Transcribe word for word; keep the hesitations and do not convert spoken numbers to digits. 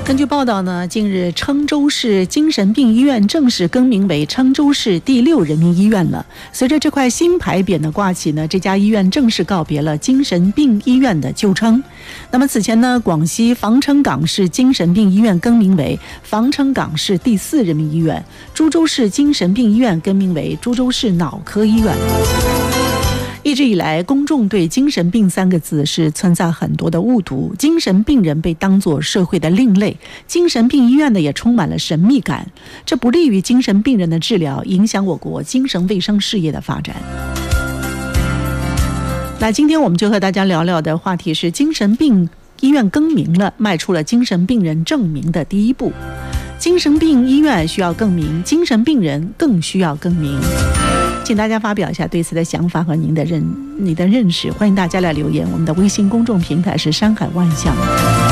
根据报道呢，近日郴州市精神病医院正式更名为郴州市第六人民医院了。随着这块新牌匾的挂起呢，这家医院正式告别了精神病医院的旧称。那么此前呢，广西防城港市精神病医院更名为防城港市第四人民医院，株洲市精神病医院更名为株洲市脑科医院。一直以来，公众对精神病三个字是存在很多的误读，精神病人被当作社会的另类，精神病医院呢也充满了神秘感，这不利于精神病人的治疗，影响我国精神卫生事业的发展。那今天我们就和大家聊聊的话题是精神病医院更名了，迈出了精神病人正名的第一步。精神病医院需要更名，精神病人更需要更名。请大家发表一下对此的想法和您的认你的认识，欢迎大家来留言。我们的微信公众平台是山海万象。